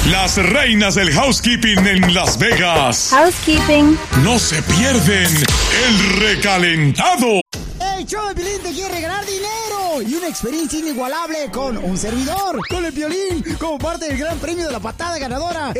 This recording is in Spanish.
Las reinas del housekeeping en Las Vegas. Housekeeping. No se pierden el recalentado. El show de Piolín te quiere regalar dinero y una experiencia inigualable con un servidor, con el Piolín, como parte del gran premio de la patada ganadora.